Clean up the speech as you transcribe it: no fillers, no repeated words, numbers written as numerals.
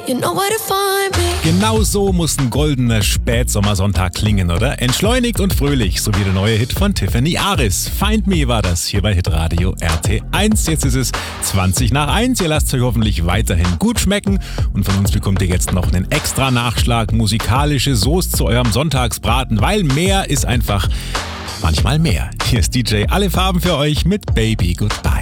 You know where to find me. Genau so muss ein goldener Spätsommersonntag klingen, oder? Entschleunigt und fröhlich, so wie der neue Hit von Tiffany Aris. Find Me war das hier bei Hitradio RT1. Jetzt ist es 20:01. Ihr lasst euch hoffentlich weiterhin gut schmecken. Und von uns bekommt ihr jetzt noch einen extra Nachschlag musikalische Soße zu eurem Sonntagsbraten, weil mehr ist einfach manchmal mehr. Hier ist DJ Alle Farben für euch mit Baby Goodbye.